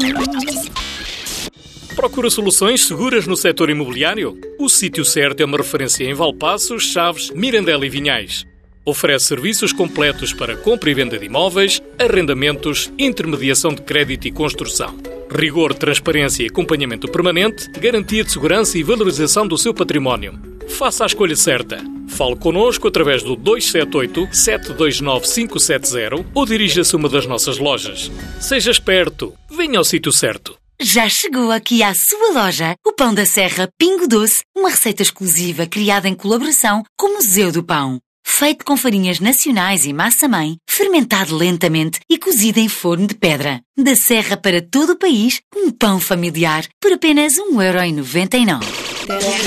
Procura soluções seguras no setor imobiliário? O Sítio Certo é uma referência em Valpaços, Chaves, Mirandela e Vinhais. Oferece serviços completos para compra e venda de imóveis, arrendamentos, intermediação de crédito e construção. Rigor, transparência e acompanhamento permanente, garantia de segurança e valorização do seu património. Faça a escolha certa. Fale connosco através do 278-729-570 ou dirija-se a uma das nossas lojas. Seja esperto. Venha ao Sítio Certo. Já chegou aqui à sua loja o Pão da Serra Pingo Doce, uma receita exclusiva criada em colaboração com o Museu do Pão. Feito com farinhas nacionais e massa-mãe, fermentado lentamente e cozido em forno de pedra. Da serra para todo o país, um pão familiar por apenas 1,99€.